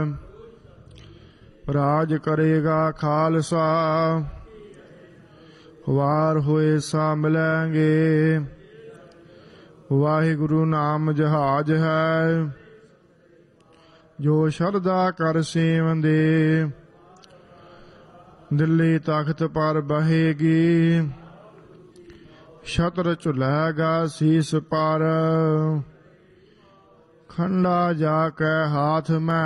ਰਾਜ ਕਰੇਗਾ ਖਾਲਸਾ। ਵਾਰ ਹੋਏ ਸਾ ਮਿਲੈਂਗੇ। ਵਾਹਿਗੁਰੂ ਨਾਮ ਜਹਾਜ ਹੈ, ਜੋ ਸ਼ਰਧਾ ਕਰ ਸੇਵੰਦੇ। ਦਿੱਲੀ ਤਖਤ ਪਰ ਬਹੇਗੀ, ਛਤਰ ਝੁਲੈਗਾ ਸੀਸ ਪਰ। ਖੰਡਾ ਜਾ ਕੇ ਹਾਥ ਮੈਂ